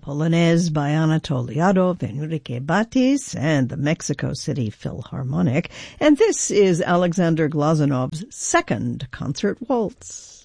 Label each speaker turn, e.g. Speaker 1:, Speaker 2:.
Speaker 1: Polonaise by Anatol Lyadov, Enrique Batis, and the Mexico City Philharmonic. And this is Alexander Glazunov's second concert waltz.